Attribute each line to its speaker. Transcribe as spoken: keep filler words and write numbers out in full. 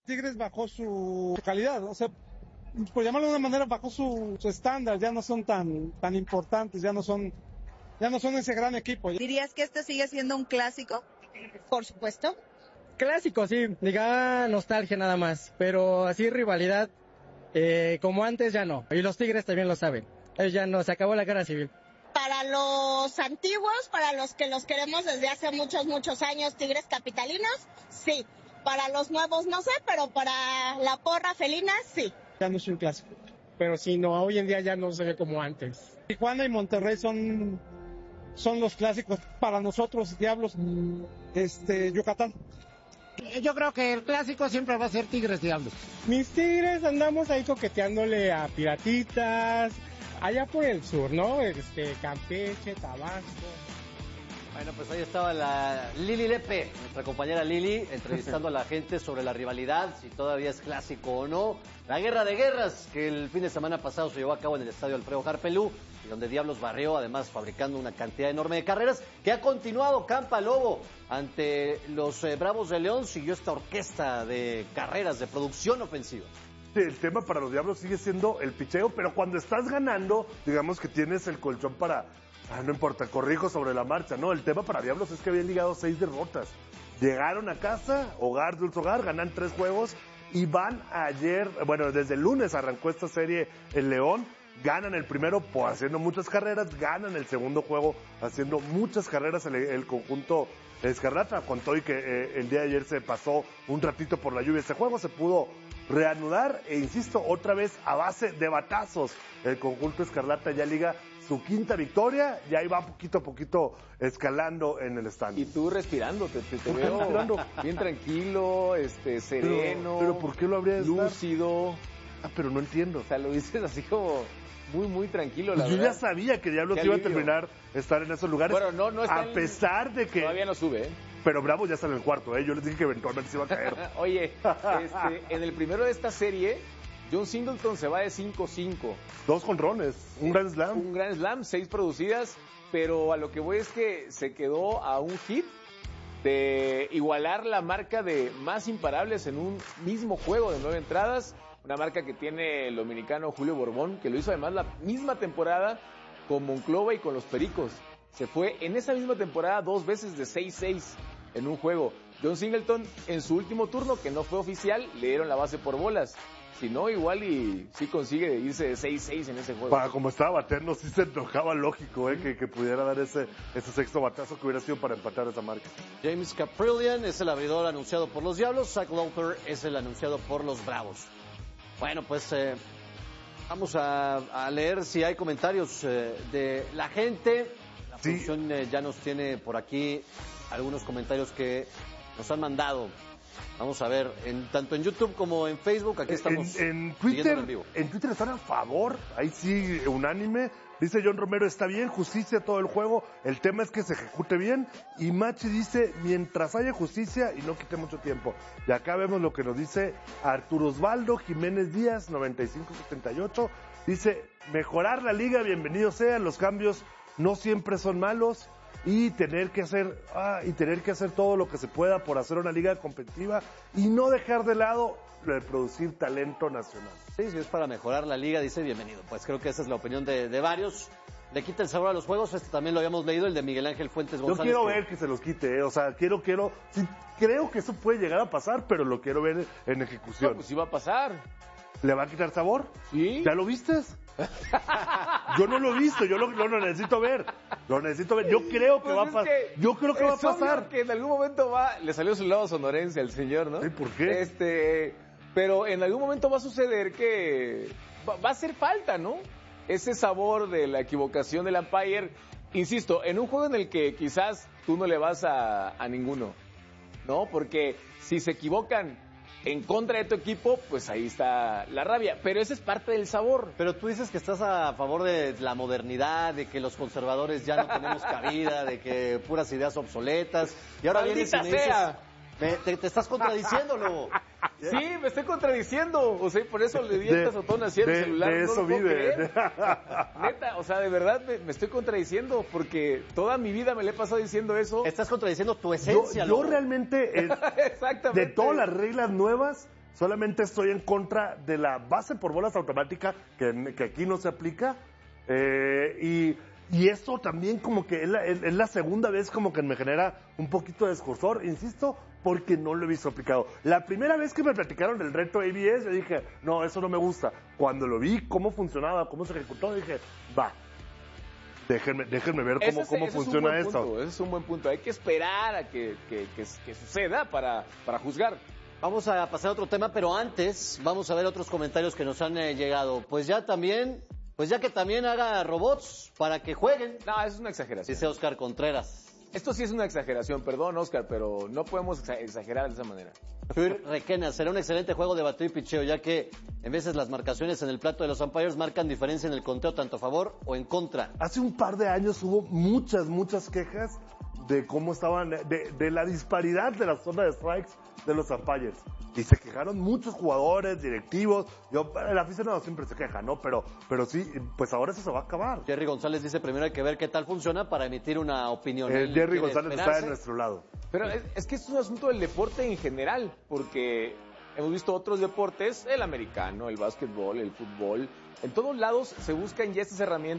Speaker 1: Tigres bajó su calidad, o sea, por llamarlo de una manera, bajó su, su estándar, ya no son tan, tan importantes, ya no son, ya no son ese gran equipo.
Speaker 2: ¿Dirías que este sigue siendo un clásico?
Speaker 3: Por supuesto.
Speaker 4: Clásico, sí, diga nostalgia nada más, pero así rivalidad, eh, como antes ya no, y los Tigres también lo saben, ellos ya no, se acabó la guerra civil.
Speaker 3: Para los antiguos, para los que los queremos desde hace muchos, muchos años, Tigres capitalinos, sí. Para los nuevos no sé, pero para la porra felina, sí.
Speaker 1: Ya no es un clásico.
Speaker 4: Pero sí, no, hoy en día ya no se ve como antes.
Speaker 1: Tijuana y Monterrey son, son los clásicos para nosotros, Diablos, este, Yucatán.
Speaker 5: Yo creo que el clásico siempre va a ser Tigres Diablos.
Speaker 4: Mis Tigres andamos ahí coqueteándole a Piratitas, allá por el sur, ¿no? Este, Campeche, Tabasco.
Speaker 6: Bueno, pues ahí estaba la Lili Lepe, nuestra compañera Lili, entrevistando a la gente sobre la rivalidad, si todavía es clásico o no. La guerra de guerras que el fin de semana pasado se llevó a cabo en el estadio Alfredo Harpelú, y donde Diablos barrió, además fabricando una cantidad enorme de carreras, que ha continuado Campa Lobo ante los eh, Bravos de León. Siguió esta orquesta de carreras, de producción ofensiva.
Speaker 7: El tema para los Diablos sigue siendo el picheo, pero cuando estás ganando, digamos que tienes el colchón para... Ah, no importa, corrijo sobre la marcha, ¿no? El tema para Diablos es que habían ligado seis derrotas. Llegaron a casa, hogar, dulce hogar, ganan tres juegos y van ayer, bueno, desde el lunes arrancó esta serie el León, ganan el primero por haciendo muchas carreras, ganan el segundo juego haciendo muchas carreras el, el conjunto Escarlata, con todo y que eh, el día de ayer se pasó un ratito por la lluvia. Este juego se pudo reanudar e insisto, otra vez a base de batazos. El conjunto Escarlata ya liga su quinta victoria y ahí va poquito a poquito escalando en el stand.
Speaker 8: Y tú respirando, te, te, te veo respirando? Bien tranquilo, este, sereno.
Speaker 7: Pero, pero ¿por qué lo habría de
Speaker 8: lúcido?
Speaker 7: Ah, pero no entiendo.
Speaker 8: O sea, lo dices así como muy, muy tranquilo, la
Speaker 7: pues
Speaker 8: verdad.
Speaker 7: Yo ya sabía que Diablos iba a terminar estar en esos lugares.
Speaker 8: Bueno, no, no está
Speaker 7: a
Speaker 8: en...
Speaker 7: pesar de que...
Speaker 8: Todavía no sube, ¿eh?
Speaker 7: Pero Bravo ya está en el cuarto, ¿eh? Yo les dije que eventualmente se iba a caer.
Speaker 8: Oye, este, en el primero de esta serie, John Singleton se va de cinco cinco.
Speaker 7: Dos jonrones, un gran slam.
Speaker 8: Un gran slam, seis producidas, pero a lo que voy es que se quedó a un hit de igualar la marca de más imparables en un mismo juego de nueve entradas, una marca que tiene el dominicano Julio Borbón, que lo hizo además la misma temporada con Monclova y con los Pericos. Se fue en esa misma temporada dos veces de seis seis en un juego. John Singleton en su último turno, que no fue oficial, le dieron la base por bolas. Si no, igual y sí consigue irse de seis seis en ese juego.
Speaker 7: Para como estaba bateando, sí se enojaba lógico, ¿eh? que, que pudiera dar ese, ese sexto batazo que hubiera sido para empatar esa marca.
Speaker 6: James Caprillion es el abridor anunciado por los Diablos, Zach Lauper es el anunciado por los Bravos. Bueno, pues eh, vamos a, a leer si hay comentarios eh, de la gente. La sí. producción eh, ya nos tiene por aquí algunos comentarios que nos han mandado. Vamos a ver, en, tanto en YouTube como en Facebook, aquí estamos.
Speaker 7: En, en Twitter, en, vivo. en Twitter están a favor, ahí sí, unánime. Dice John Romero, está bien, justicia todo el juego, el tema es que se ejecute bien. Y Machi dice, mientras haya justicia y no quite mucho tiempo. Y acá vemos lo que nos dice Arturo Osvaldo Jiménez Díaz, noventa y cinco setenta y ocho. Dice, mejorar la liga, bienvenidos sean, los cambios no siempre son malos. Y tener que hacer ah, y tener que hacer todo lo que se pueda por hacer una liga competitiva y no dejar de lado lo de producir talento nacional.
Speaker 6: Sí, si es para mejorar la liga, dice bienvenido. Pues creo que esa es la opinión de, de varios. Le quita el sabor a los juegos. Este también lo habíamos leído, el de Miguel Ángel Fuentes González.
Speaker 7: Yo quiero
Speaker 6: que...
Speaker 7: ver que se los quite, ¿eh? O sea, quiero, quiero, sí, creo que eso puede llegar a pasar, pero lo quiero ver en ejecución.
Speaker 8: No, pues sí va a pasar.
Speaker 7: ¿Le va a quitar sabor?
Speaker 8: Sí.
Speaker 7: ¿Ya lo vistes? Yo no lo he visto, yo lo, lo, lo necesito ver. Lo necesito ver. Yo creo que
Speaker 8: pues
Speaker 7: va a pasar. Yo creo que va a pasar.
Speaker 8: Que en algún momento va, le salió su lado sonorense al señor, ¿no?
Speaker 7: ¿Y por qué?
Speaker 8: Este, pero en algún momento va a suceder que va, va a hacer falta, ¿no? Ese sabor de la equivocación del umpire. Insisto, en un juego en el que quizás tú no le vas a, a ninguno, ¿no? Porque si se equivocan en contra de tu equipo, pues ahí está la rabia. Pero ese es parte del sabor.
Speaker 6: Pero tú dices que estás a favor de la modernidad, de que los conservadores ya no tenemos cabida, de que puras ideas obsoletas. Y ahora vienes y me dices, me, te, te estás contradiciendo, Lobo.
Speaker 8: Sí, me estoy contradiciendo. O sea, por eso le di esta sotona así al celular.
Speaker 7: De
Speaker 8: no
Speaker 7: eso vive.
Speaker 8: Neta, o sea, de verdad me, me estoy contradiciendo porque toda mi vida me le he pasado diciendo eso.
Speaker 6: Estás contradiciendo tu esencia,
Speaker 7: Yo,
Speaker 6: Lobo.
Speaker 7: yo realmente, es,
Speaker 8: Exactamente.
Speaker 7: de todas las reglas nuevas, Solamente estoy en contra de la base por bolas automática, que, que aquí no se aplica. Eh, y, y eso también como que es la, es, es la segunda vez como que me genera un poquito de escozor, insisto, porque no lo he visto aplicado. La primera vez que me platicaron del reto A B S, yo dije, no, eso no me gusta. Cuando lo vi, cómo funcionaba, cómo se ejecutó, dije, va. Déjenme, déjenme ver cómo,
Speaker 8: es,
Speaker 7: cómo funciona esto.
Speaker 8: Punto, ese es un buen punto. Hay que esperar a que, que, que, que suceda para, para juzgar.
Speaker 6: Vamos a pasar a otro tema, pero antes vamos a ver otros comentarios que nos han eh, llegado. Pues ya también, pues ya que también haga robots para que jueguen.
Speaker 8: No, eso es una exageración.
Speaker 6: Dice Oscar Contreras.
Speaker 8: Esto sí es una exageración, perdón, Oscar, pero no podemos exagerar de esa manera.
Speaker 6: Chuy Requena, será un excelente juego de bateo y picheo, ya que en veces las marcaciones en el plato de los umpires marcan diferencia en el conteo, tanto a favor o en contra.
Speaker 7: Hace un par de años hubo muchas, muchas quejas de cómo estaban, de, de la disparidad de la zona de strikes de los umpires. Y se quejaron muchos jugadores, directivos. Yo, el aficionado siempre se queja, ¿no? Pero, pero sí, pues ahora eso se va a acabar.
Speaker 6: Jerry González dice, primero hay que ver qué tal funciona para emitir una opinión.
Speaker 7: Eh, Jerry González
Speaker 6: esperarse.
Speaker 7: está de nuestro lado.
Speaker 8: Pero es, es que es un asunto del deporte en general, porque hemos visto otros deportes, el americano, el básquetbol, el fútbol. En todos lados se buscan ya estas herramientas